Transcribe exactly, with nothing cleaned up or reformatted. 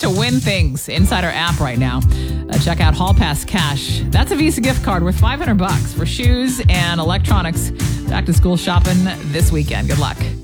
to win things inside our app right now. Uh, check out Hall Pass Cash. That's a Visa gift card worth five hundred bucks for shoes and electronics. Back to school shopping this weekend. Good luck.